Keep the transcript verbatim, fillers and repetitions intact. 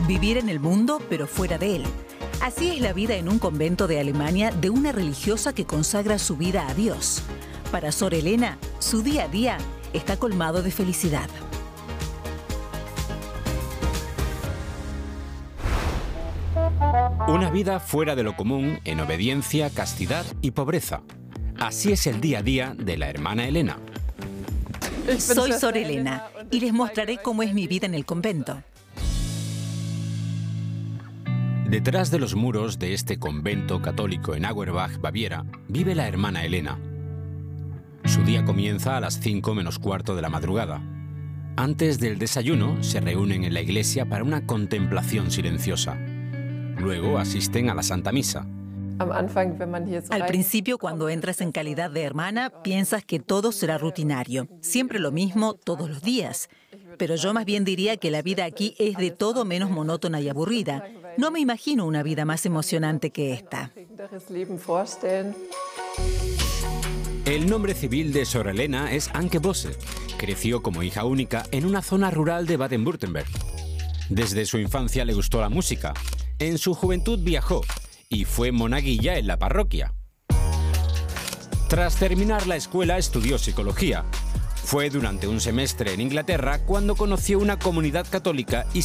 Vivir en el mundo, pero fuera de él. Así es la vida en un convento de Alemania de una religiosa que consagra su vida a Dios. Para Sor Elena, su día a día está colmado de felicidad. Una vida fuera de lo común en obediencia, castidad y pobreza. Así es el día a día de la hermana Elena. Soy Sor Elena y les mostraré cómo es mi vida en el convento. Detrás de los muros de este convento católico en Auerbach, Baviera, vive la hermana Elena. Su día comienza a las cinco menos cuarto de la madrugada. Antes del desayuno se reúnen en la iglesia para una contemplación silenciosa. Luego asisten a la Santa Misa. Al principio, cuando entras en calidad de hermana, piensas que todo será rutinario, siempre lo mismo todos los días. Pero yo más bien diría que la vida aquí es de todo menos monótona y aburrida. No me imagino una vida más emocionante que esta. El nombre civil de Sor Elena es Anke Bosse. Creció como hija única en una zona rural de Baden-Württemberg. Desde su infancia le gustó la música. En su juventud viajó y fue monaguilla en la parroquia. Tras terminar la escuela estudió psicología. Fue durante un semestre en Inglaterra cuando conoció una comunidad católica y